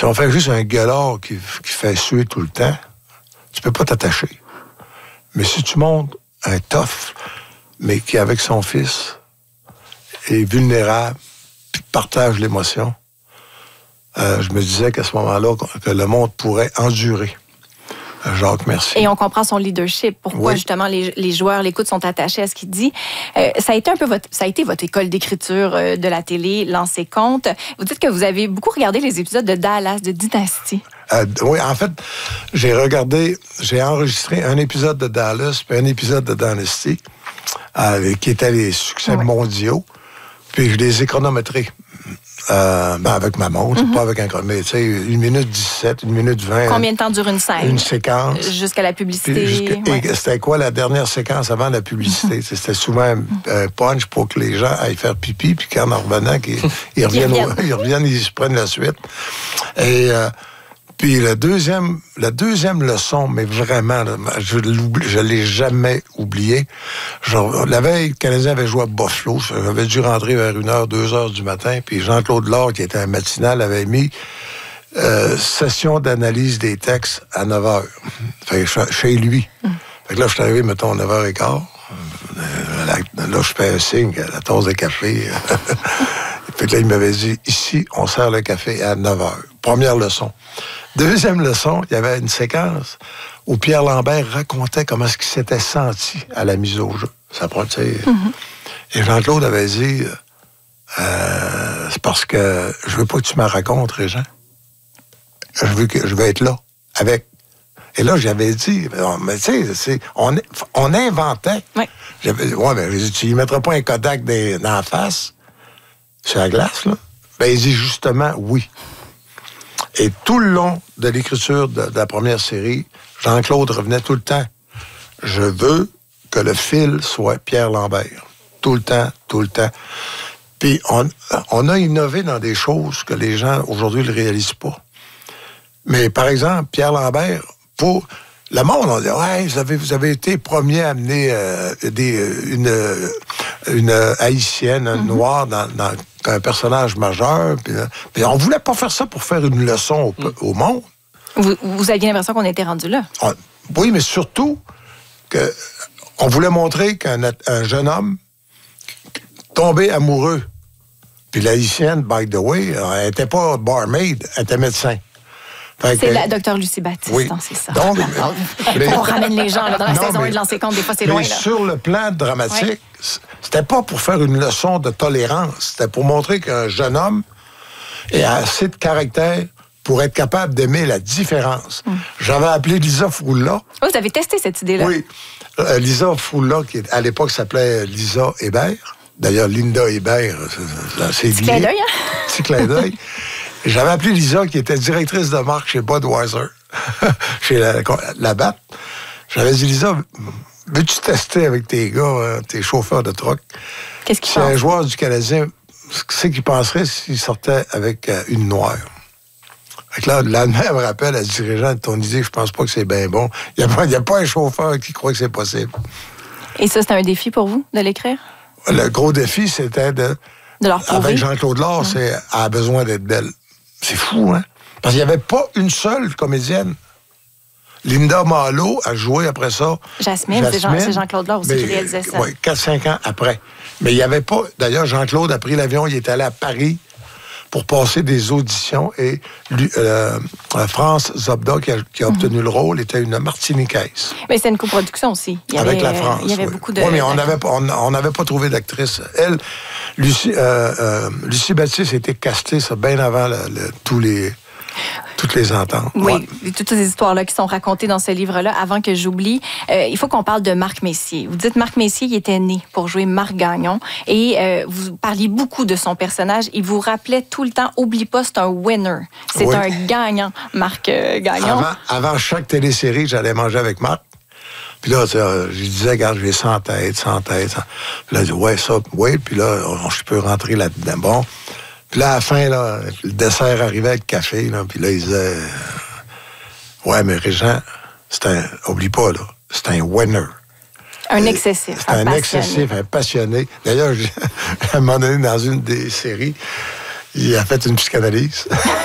Si on fait juste un gueulard qui fait suer tout le temps, tu peux pas t'attacher. Mais si tu montes un tough, mais qui, avec son fils, est vulnérable, puis partage l'émotion, je me disais qu'à ce moment-là, que le monde pourrait endurer. Jacques, merci. Et on comprend son leadership. Pourquoi, justement, les joueurs l'écoutent, sont attachés à ce qu'il dit. Ça a été un peu votre école d'écriture de la télé, Lancez Compte. Vous dites que vous avez beaucoup regardé les épisodes de Dallas, de Dynasty. Oui, en fait, j'ai enregistré un épisode de Dallas puis un épisode de Dynasty, qui étaient les succès mondiaux, puis je les ai chronométrés. Avec ma montre, pas avec un chronomètre. Tu sais, 1 minute 17, 1 minute 20. Combien de temps dure une scène? Une séquence. Jusqu'à la publicité. Et c'était quoi la dernière séquence avant la publicité? C'était souvent un punch pour que les gens aillent faire pipi, puis quand en revenant, ils reviennent, ils se prennent la suite. Et puis la deuxième leçon, mais vraiment, je l'ai jamais oublié. La veille, le Canadien avait joué à Buffalo. J'avais dû rentrer vers 1h, 2h du matin. Puis Jean-Claude Laure, qui était un matinal, avait mis session d'analyse des textes à 9h. Fait que chez lui. Fait que là, je suis arrivé, mettons, à 9h15. Là, je fais un signe à la tasse de café. Fait que là, il m'avait dit, ici, on sert le café à 9h. Première leçon. Deuxième leçon, il y avait une séquence où Pierre Lambert racontait comment est-ce qu'il s'était senti à la mise au jeu. Ça prend, tu sais. Et Jean-Claude avait dit, c'est parce que je veux pas que tu me racontes, Régent. Je veux être là, avec. Et là, j'avais dit, mais tu sais, on inventait. Oui. Mais j'ai dit, tu ne mettras pas un Kodak dans la face, sur la glace, là? Ben, il dit justement oui. Et tout le long de l'écriture de la première série, Jean-Claude revenait tout le temps. Je veux que le fil soit Pierre Lambert. Tout le temps, tout le temps. Puis on a innové dans des choses que les gens, aujourd'hui, ne réalisent pas. Mais par exemple, Pierre Lambert, pour le monde, on dit, ouais, vous avez été premier à amener une Haïtienne, un noir, dans un personnage majeur. Puis on voulait pas faire ça pour faire une leçon au monde. Vous aviez l'impression qu'on était rendu là? Oui, mais surtout qu'on voulait montrer qu'un jeune homme tombé amoureux. Puis l'Haïtienne, by the way, elle n'était pas barmaid, elle était médecin. C'est la Dr Lucie Baptiste, oui. C'est ça. Donc, on ramène les gens là, dans la saison 1 de Lancez Compte, des fois c'est loin. Mais sur le plan dramatique, c'était pas pour faire une leçon de tolérance, c'était pour montrer qu'un jeune homme a assez de caractère pour être capable d'aimer la différence. J'avais appelé Lisa Froula. Oh, vous avez testé cette idée-là? Oui. Lisa Froula, qui à l'époque s'appelait Lisa Hébert. D'ailleurs, Linda Hébert, c'est petit clin d'œil, Petit clin d'œil. J'avais appelé Lisa, qui était directrice de marque chez Budweiser, chez la BAT. J'avais dit, Lisa, veux-tu tester avec tes gars, tes chauffeurs de truck? Qu'est-ce qu'ils C'est pensent? un joueur du Canadien, qu'est-ce qu'il penserait s'il sortait avec une noire? Fait que là, le lendemain, elle me rappelle, elle dit, Régent, ton idée, je pense pas que c'est bien bon. Il n'y a pas un chauffeur qui croit que c'est possible. Et ça, c'était un défi pour vous, de l'écrire? Le gros défi, c'était de leur prouver. Avec Jean-Claude Laure, c'est « Elle a besoin d'être belle ». C'est fou, hein? Parce qu'il n'y avait pas une seule comédienne. Linda Malo a joué après ça. Jasmine. C'est Jean-Claude Laure aussi qui réalisait ça. Oui, 4-5 ans après. Mais il n'y avait pas... D'ailleurs, Jean-Claude a pris l'avion, il est allé à Paris pour passer des auditions et France Zobda, qui a obtenu le rôle, était une Martiniquaise. Mais c'est une coproduction aussi. Avec la France. Il y avait beaucoup de... Oui, mais on n'avait pas trouvé d'actrice. Elle, Lucie Baptiste était castée ça bien avant toutes les ententes. Oui, ouais. Toutes ces histoires-là qui sont racontées dans ce livre-là. Avant que j'oublie, il faut qu'on parle de Marc Messier. Vous dites Marc Messier, il était né pour jouer Marc Gagnon. Et vous parliez beaucoup de son personnage. Il vous rappelait tout le temps, oublie pas, c'est un winner. C'est un gagnant, Marc Gagnon. Avant chaque télésérie, j'allais manger avec Marc. Puis là, je disais, regarde, j'ai 100 têtes. Puis là, il dit, ouais, ça, oui. Puis là, je peux rentrer là-dedans. Bon. Puis là, à la fin, là, le dessert arrivait avec le café. Là, puis là, il disait, ouais, mais Régent, oublie pas, là, c'est un winner. Un excessif, c'est un excessif, un passionné. D'ailleurs, à un moment donné, dans une des séries, il a fait une psychanalyse.